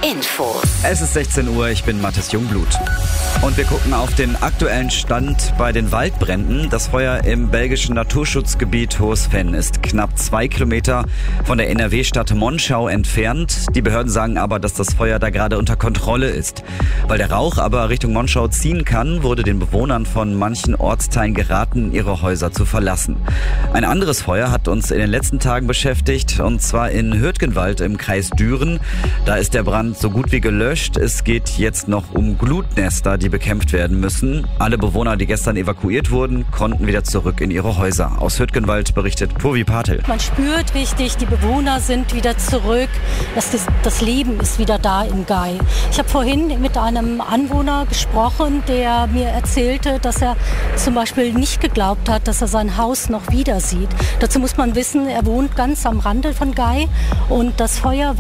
Infos. Es ist 16 Uhr, ich bin Mathis Jungblut. Und wir gucken auf den aktuellen Stand bei den Waldbränden. Das Feuer im belgischen Naturschutzgebiet Hohes Venn ist knapp 2 Kilometer von der NRW-Stadt Monschau entfernt. Die Behörden sagen aber, dass das Feuer da gerade unter Kontrolle ist. Weil der Rauch aber Richtung Monschau ziehen kann, wurde den Bewohnern von manchen Ortsteilen geraten, ihre Häuser zu verlassen. Ein anderes Feuer hat uns in den letzten Tagen beschäftigt, und zwar in Hürtgenwald im Kreis Düren. Da ist der Brand so gut wie gelöscht. Es geht jetzt noch um Glutnester, die bekämpft werden müssen. Alle Bewohner, die gestern evakuiert wurden, konnten wieder zurück in ihre Häuser. Aus Hürtgenwald berichtet Purvi Patel. Man spürt richtig, die Bewohner sind wieder zurück. Das Leben ist wieder da in Gei. Ich habe vorhin mit einem Anwohner gesprochen, der mir erzählte, dass er zum Beispiel nicht geglaubt hat, dass er sein Haus noch wieder sieht. Dazu muss man wissen, er wohnt ganz am Rande von Gei und das Feuer war